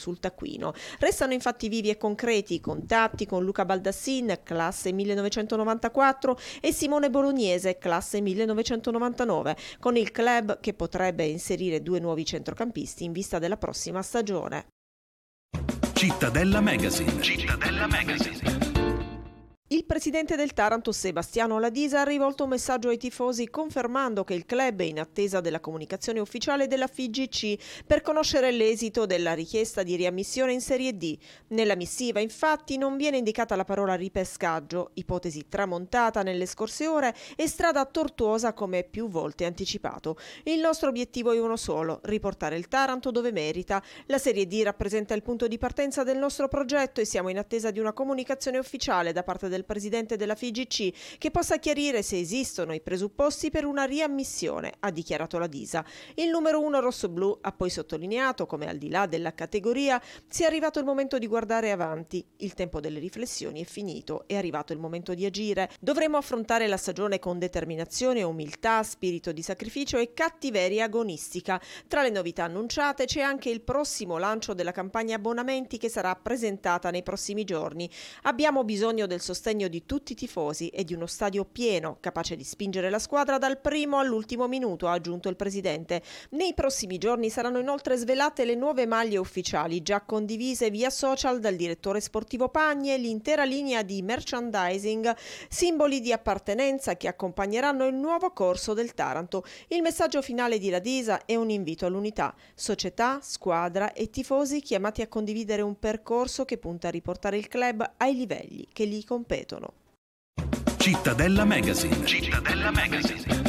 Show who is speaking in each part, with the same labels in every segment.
Speaker 1: sul taccuino. Restano infatti vivi e concreti i contatti con Luca Baldassin, classe 1994, e Simone Bolognese, classe 1999, con il club che potrebbe inserire 2 nuovi centrocampisti in vista della prossima stagione.
Speaker 2: Cittadella Magazine. Cittadella Magazine.
Speaker 1: Il presidente del Taranto, Sebastiano Ladisa, ha rivolto un messaggio ai tifosi confermando che il club è in attesa della comunicazione ufficiale della FIGC per conoscere l'esito della richiesta di riammissione in Serie D. Nella missiva, infatti, non viene indicata la parola ripescaggio, ipotesi tramontata nelle scorse ore e strada tortuosa come più volte anticipato. Il nostro obiettivo è uno solo: riportare il Taranto dove merita. La Serie D rappresenta il punto di partenza del nostro progetto e siamo in attesa di una comunicazione ufficiale da parte del presidente della FIGC che possa chiarire se esistono i presupposti per una riammissione, ha dichiarato Ladisa. Il numero 1 rossoblù ha poi sottolineato come, al di là della categoria, sia arrivato il momento di guardare avanti. Il tempo delle riflessioni è finito, è arrivato il momento di agire. Dovremo affrontare la stagione con determinazione, umiltà, spirito di sacrificio e cattiveria agonistica. Tra le novità annunciate c'è anche il prossimo lancio della campagna abbonamenti che sarà presentata nei prossimi giorni. Abbiamo bisogno del sostegno di tutti i tifosi e di uno stadio pieno, capace di spingere la squadra dal primo all'ultimo minuto, ha aggiunto il presidente. Nei prossimi giorni saranno inoltre svelate le nuove maglie ufficiali, già condivise via social dal direttore sportivo Pagni, e l'intera linea di merchandising, simboli di appartenenza che accompagneranno il nuovo corso del Taranto. Il messaggio finale di Ladisa è un invito all'unità. Società, squadra e tifosi chiamati a condividere un percorso che punta a riportare il club ai livelli che gli competono.
Speaker 2: Cittadella Magazine. Cittadella Magazine.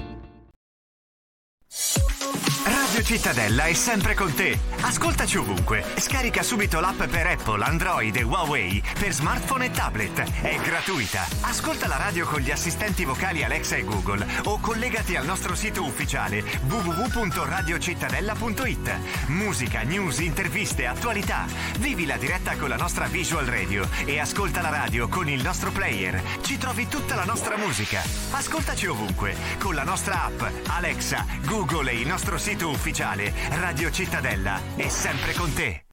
Speaker 3: Radio Cittadella è sempre con te. Ascoltaci ovunque. Scarica subito l'app per Apple, Android e Huawei per smartphone e tablet. È gratuita. Ascolta la radio con gli assistenti vocali Alexa e Google o collegati al nostro sito ufficiale www.radiocittadella.it. Musica, news, interviste, attualità. Vivi la diretta con la nostra Visual Radio e ascolta la radio con il nostro player. Ci trovi tutta la nostra musica. Ascoltaci ovunque con la nostra app Alexa, Google e il nostro sito ufficiale. Radio Cittadella è sempre con te.